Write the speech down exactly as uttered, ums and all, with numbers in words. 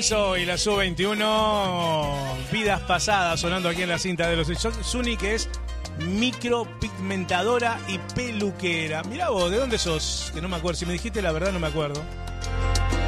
Enzo y la sub veintiuno, vidas pasadas, sonando aquí en la cinta de los Suni, que es micropigmentadora y peluquera. Mirá vos, ¿de dónde sos? Que no me acuerdo, si me dijiste la verdad no me acuerdo.